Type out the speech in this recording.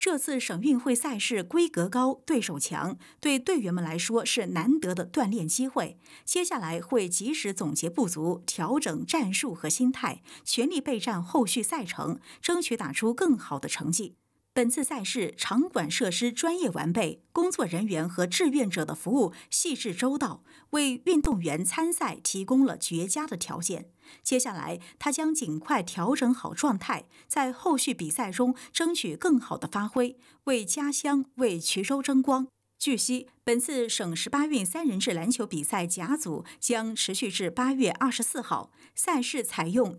这次省运会赛事规格高、对手强，对队员们来说是难得的锻炼机会。接下来会及时总结不足，调整战术和心态，全力备战后续赛程，争取打出更好的成绩。本次赛事场馆设施专业完备，工作人员和志愿者的服务细致周到，为运动员参赛提供了绝佳的条件。接下来，他将尽快调整好状态，在后续比赛中争取更好的发挥，为家乡、为衢州争光。据悉，本次省18运3人制篮球比赛甲组将持续至8月24号，赛事采用